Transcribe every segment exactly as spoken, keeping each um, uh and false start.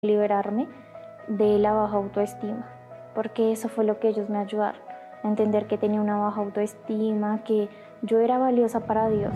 liberarme de la baja autoestima, porque eso fue lo que ellos me ayudaron, a entender que tenía una baja autoestima, que yo era valiosa para Dios.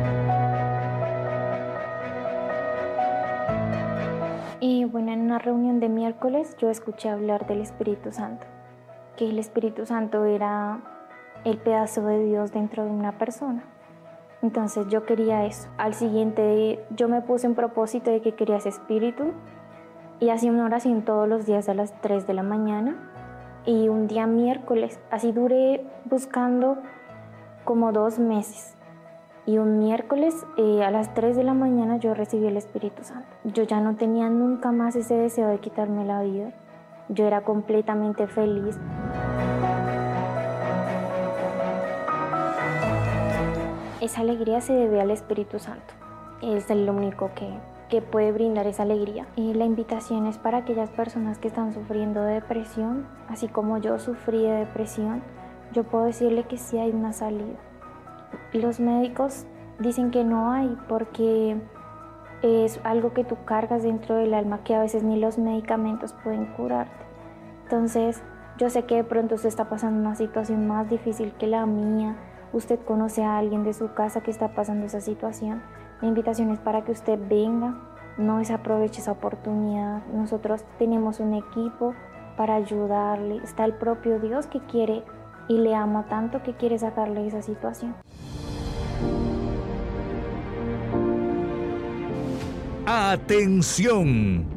Y bueno, en una reunión de miércoles yo escuché hablar del Espíritu Santo, que el Espíritu Santo era el pedazo de Dios dentro de una persona. Entonces yo quería eso. Al siguiente yo me puse un propósito de que quería ese espíritu y hacía una oración todos los días a las tres de la mañana y un día miércoles. Así duré buscando como dos meses. Y un miércoles eh, a las tres de la mañana yo recibí el Espíritu Santo. Yo ya no tenía nunca más ese deseo de quitarme la vida. Yo era completamente feliz. Esa alegría se debe al Espíritu Santo. Es el único que, que puede brindar esa alegría. Y la invitación es para aquellas personas que están sufriendo de depresión, así como yo sufrí de depresión, yo puedo decirle que sí hay una salida. Los médicos dicen que no hay porque es algo que tú cargas dentro del alma que a veces ni los medicamentos pueden curarte. Entonces, yo sé que de pronto usted está pasando una situación más difícil que la mía, usted conoce a alguien de su casa que está pasando esa situación. La invitación es para que usted venga, no desaproveche esa oportunidad. Nosotros tenemos un equipo para ayudarle. Está el propio Dios que quiere y le ama tanto que quiere sacarle de esa situación. ¡Atención!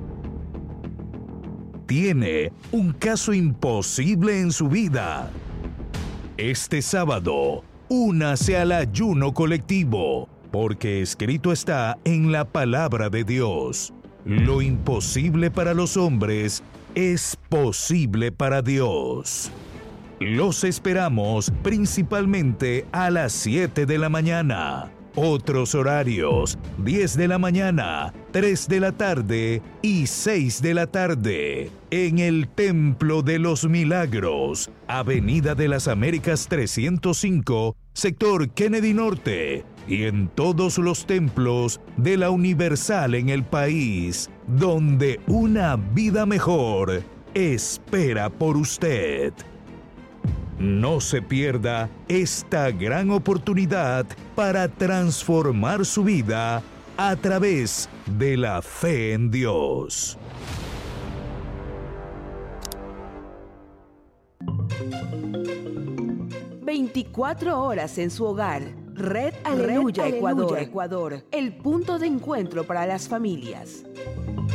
Tiene un caso imposible en su vida. Este sábado, únase al ayuno colectivo, porque escrito está en la palabra de Dios: lo imposible para los hombres es posible para Dios. Los esperamos principalmente a las siete de la mañana. Otros horarios: diez de la mañana, tres de la tarde y seis de la tarde. En el Templo de los Milagros, Avenida de las Américas trescientos cinco, sector Kennedy Norte. Y en todos los templos de la Universal en el país, donde una vida mejor espera por usted. No se pierda esta gran oportunidad para transformar su vida a través de la fe en Dios. veinticuatro horas en su hogar. Red Aleluya, Red Ecuador. Aleluya Ecuador. El punto de encuentro para las familias.